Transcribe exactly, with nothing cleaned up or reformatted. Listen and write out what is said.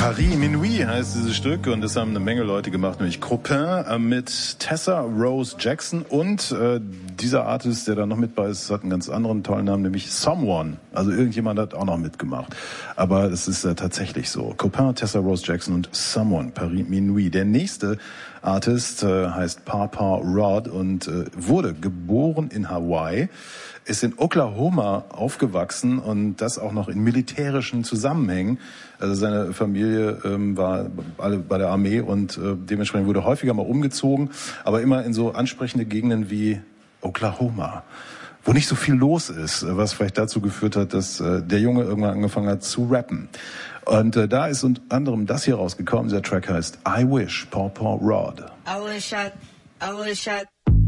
Paris Minuit heißt dieses Stück und das haben eine Menge Leute gemacht, nämlich Copain äh, mit Tessa Rose Jackson und äh, dieser Artist, der da noch mit bei ist, hat einen ganz anderen tollen Namen, nämlich Someone. Also irgendjemand hat auch noch mitgemacht. Aber es ist äh, tatsächlich so. Copain, Tessa Rose Jackson und Someone, Paris Minuit. Der nächste Artist äh, heißt Papa Rod und äh, wurde geboren in Hawaii, ist in Oklahoma aufgewachsen und das auch noch in militärischen Zusammenhängen. Also seine Familie ähm, war alle bei der Armee und äh, dementsprechend wurde häufiger mal umgezogen, aber immer in so ansprechende Gegenden wie Oklahoma, wo nicht so viel los ist, was vielleicht dazu geführt hat, dass äh, der Junge irgendwann angefangen hat zu rappen. Und äh, da ist unter anderem das hier rausgekommen. Der Track heißt I Wish, Paw Paw Rod. I wish I, I wish I